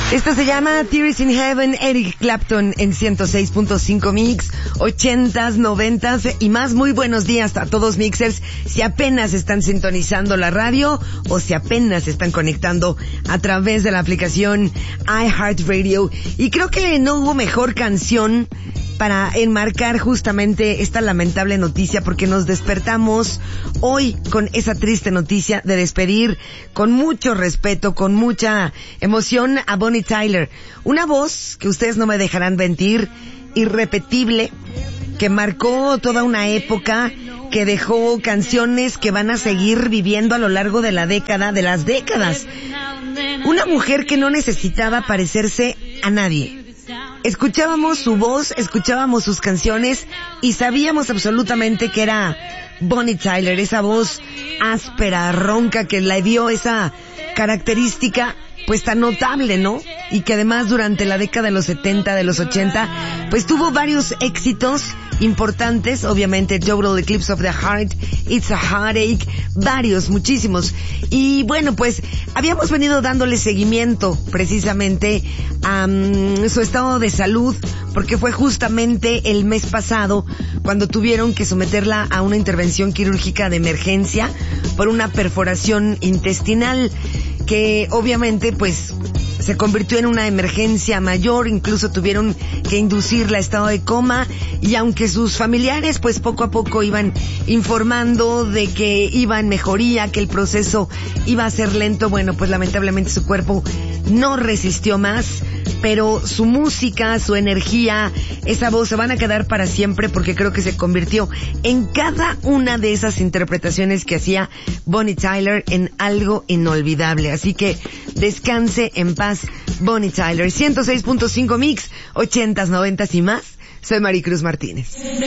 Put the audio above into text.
Esto se llama Tears in Heaven, Eric Clapton en 106.5 Mix, 80s, 90s y más. Muy buenos días a todos mixers, si apenas están sintonizando la radio o si apenas están conectando a través de la aplicación iHeartRadio. Y creo que no hubo mejor canción para enmarcar justamente esta lamentable noticia, porque nos despertamos hoy con esa triste noticia de despedir con mucho respeto, con mucha emoción a Bonnie Tyler. Una voz que ustedes no me dejarán mentir, irrepetible, que marcó toda una época, que dejó canciones que van a seguir viviendo a lo largo de la década, de las décadas. Una mujer que no necesitaba parecerse a nadie. Escuchábamos su voz, escuchábamos sus canciones y sabíamos absolutamente que era Bonnie Tyler, esa voz áspera, ronca, que le dio esa característica pues tan notable, ¿no? Y que además durante la década de los 70, de los 80, pues tuvo varios éxitos importantes, obviamente Total Eclipse of the Heart, It's a Heartache, varios, muchísimos. Y bueno, pues habíamos venido dándole seguimiento precisamente a su estado de salud, porque fue justamente el mes pasado cuando tuvieron que someterla a una intervención quirúrgica de emergencia por una perforación intestinal que obviamente pues se convirtió en una emergencia mayor, incluso tuvieron que inducirla a estado de coma, y aunque sus familiares pues poco a poco iban informando de que iba en mejoría, que el proceso iba a ser lento, bueno, pues lamentablemente su cuerpo no resistió más, pero su música, su energía, esa voz se van a quedar para siempre, porque creo que se convirtió en cada una de esas interpretaciones que hacía Bonnie Tyler en algo inolvidable. Así que descanse en paz Bonnie Tyler. 106.5 Mix, 80s, 90s y más. Soy Maricruz Martínez.